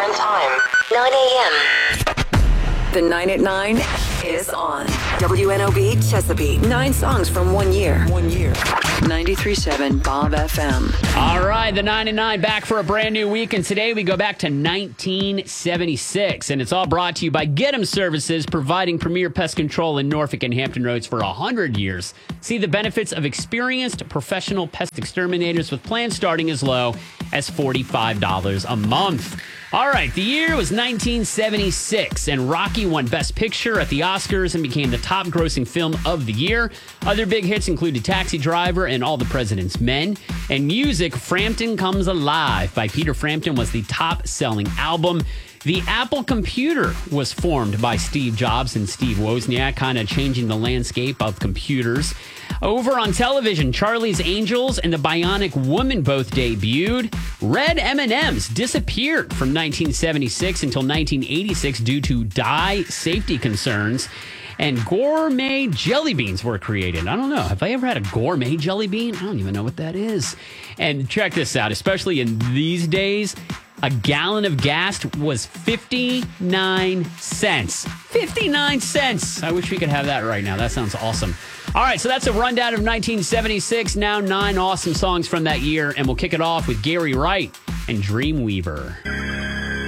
Current time, 9 a.m. The 9 at 9 is on. WNOB Chesapeake. 9 songs from 1 year. 1 year. 93.7 Bob FM. All right, the 9 at 9 back for a brand new week. And today we go back to 1976. And it's all brought to you by Get 'em Services, providing premier pest control in Norfolk and Hampton Roads for 100 years. See the benefits of experienced professional pest exterminators with plans starting as low as $45 a month. All right, the year was 1976, and Rocky won Best Picture at the Oscars and became the top-grossing film of the year. Other big hits included Taxi Driver and All the President's Men. And music, Frampton Comes Alive by Peter Frampton was the top-selling album. The Apple computer was formed by Steve Jobs and Steve Wozniak, kind of changing the landscape of computers. Over on television, Charlie's Angels and The Bionic Woman both debuted. Red M&Ms disappeared from 1976 until 1986 due to dye safety concerns. And gourmet jelly beans were created. I don't know. Have I ever had a gourmet jelly bean? I don't even know what that is. And check this out, especially in these days, a gallon of gas was 59 cents. 59 cents. I wish we could have that right now. That sounds awesome. All right, so that's a rundown of 1976. Now 9 awesome songs from that year. And we'll kick it off with Gary Wright and Dreamweaver.